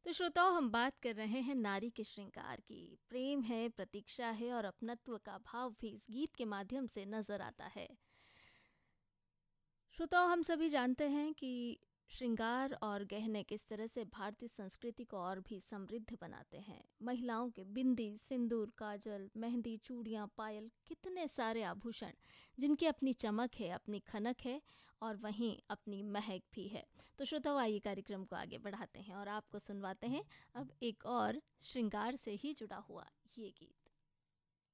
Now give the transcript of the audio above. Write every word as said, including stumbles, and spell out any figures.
तो श्रोताओं, हम बात कर रहे हैं नारी के श्रृंगार की। प्रेम है, प्रतीक्षा है और अपनत्व का भाव भी इस गीत के माध्यम से नजर आता है। श्रोताओं, हम सभी जानते हैं कि श्रृंगार और गहने किस तरह से भारतीय संस्कृति को और भी समृद्ध बनाते हैं। महिलाओं के बिंदी, सिंदूर, काजल, मेहंदी, चूड़ियां, पायल, कितने सारे आभूषण जिनकी अपनी चमक है, अपनी खनक है और वहीं अपनी महक भी है। तो श्रोताओं, आइए कार्यक्रम को आगे बढ़ाते हैं और आपको सुनवाते हैं अब एक और श्रृंगार से ही जुड़ा हुआ ये गीत।